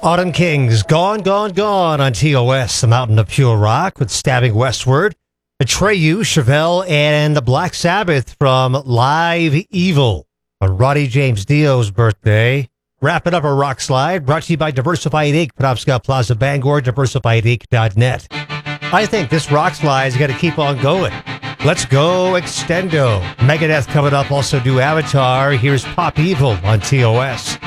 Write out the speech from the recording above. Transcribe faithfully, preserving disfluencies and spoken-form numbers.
Autumn Kings, Gone, Gone, Gone on T O S, the Mountain of Pure Rock with Stabbing Westward. Atreyu, Chevelle, and the Black Sabbath from Live Evil on Roddy James Dio's birthday. Wrapping up our rock slide, brought to you by Diversified Incorporated, Penobscot Plaza, Bangor, diversified inc dot net. I think this rock slide's got to keep on going. Let's go Extendo. Megadeth coming up, also do Avatar. Here's Pop Evil on T O S.